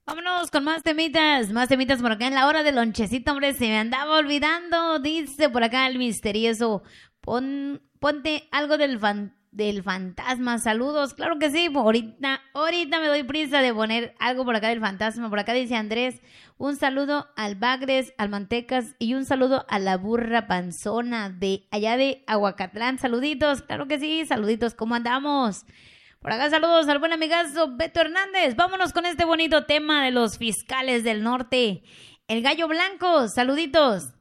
Vámonos con más temitas por acá en la hora del lonchecito, hombre, se me andaba olvidando, dice por acá el misterioso, ponte algo del fantasma, saludos, claro que sí, ahorita me doy prisa de poner algo por acá del fantasma, por acá dice Andrés, un saludo al Bagres, al Mantecas y un saludo a la burra panzona de allá de Aguacatlán, saluditos, claro que sí, saluditos, ¿cómo andamos? Por acá saludos al buen amigazo Beto Hernández. Vámonos con este bonito tema de los fiscales del norte. El gallo blanco, saluditos.